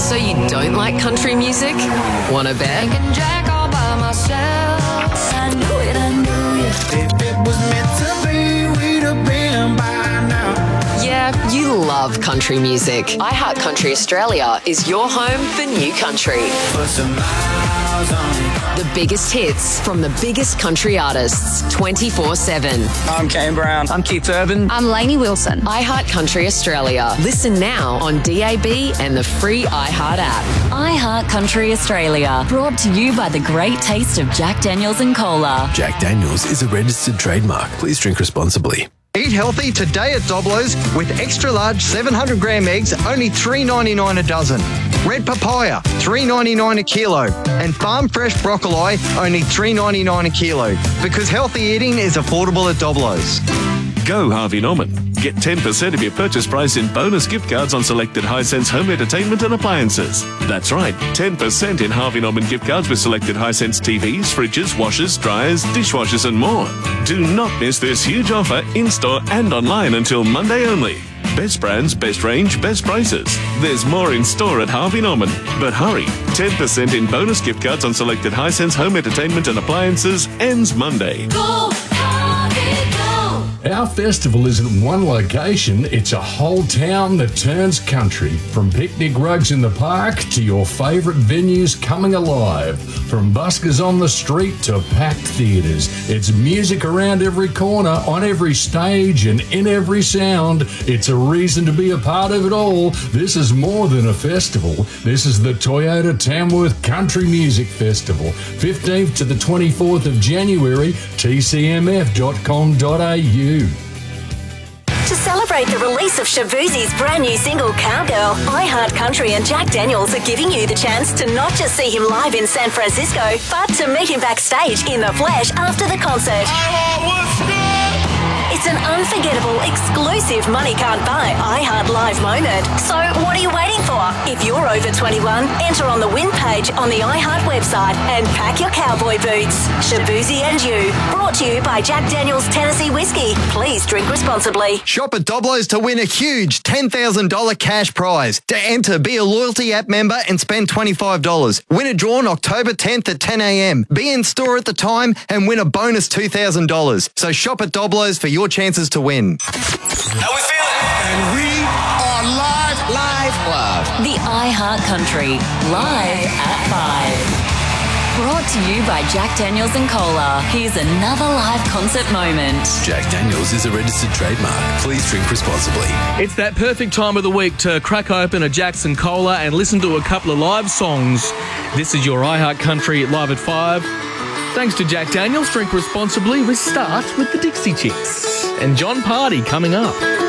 So you don't like country music? Wanna bet? I can jack all by myself. I knew it, I knew it. If it was meant to be, we'd have been by now. Yeah, you love country music. iHeart Country Australia is your home for new country. Put some miles on it. The biggest hits from the biggest country artists 24/7. I'm Kane Brown. I'm Keith Urban. I'm Lainey Wilson. iHeart Country Australia. Listen now on DAB and the free iHeart app. iHeart Country Australia. Brought to you by the great taste of Jack Daniels and Cola. Jack Daniels is a registered trademark. Please drink responsibly. Eat healthy today at Doblo's with extra large 700 gram eggs, only $3.99 a dozen. Red papaya, $3.99 a kilo. And farm fresh broccoli, only $3.99 a kilo. Because healthy eating is affordable at Doblo's. Go Harvey Norman. Get 10% of your purchase price in bonus gift cards on selected Hisense home entertainment and appliances. That's right, 10% in Harvey Norman gift cards with selected Hisense TVs, fridges, washers, dryers, dishwashers and more. Do not miss this huge offer in-store and online until Monday only. Best brands, best range, best prices. There's more in store at Harvey Norman. But hurry, 10% in bonus gift cards on selected Hisense home entertainment and appliances ends Monday. Go, Harvey, go. Our festival isn't one location, it's a whole town that turns country. From picnic rugs in the park to your favourite venues coming alive. From buskers on the street to packed theatres. It's music around every corner, on every stage and in every sound. It's a reason to be a part of it all. This is more than a festival. This is the Toyota Tamworth Country Music Festival. 15th to the 24th of January, tcmf.com.au. To celebrate the release of Shaboozie's brand new single, Cowgirl, iHeart Country and Jack Daniels are giving you the chance to not just see him live in San Francisco, but to meet him backstage in the flesh after the concert. It's an unforgettable, exclusive money can't buy iHeart Live moment. So what are you waiting for? If you're over 21, enter on the win page on the iHeart website and pack your cowboy boots. Shaboozie and you. Brought to you by Jack Daniels Tennessee Whiskey. Please drink responsibly. Shop at Doblo's to win a huge $10,000 cash prize. To enter, be a loyalty app member and spend $25. Winner drawn October 10th at 10 a.m. Be in store at the time and win a bonus $2,000. So shop at Doblo's for your chances to win. How we feeling? And we are live. The iHeart Country, live at 5. Brought to you by Jack Daniels and Cola. Here's another live concert moment. Jack Daniels is a registered trademark. Please drink responsibly. It's that perfect time of the week to crack open a Jackson Cola and listen to a couple of live songs. This is your iHeart Country live at 5. Thanks to Jack Daniels, drink responsibly. We start with the Dixie Chicks and John Party coming up.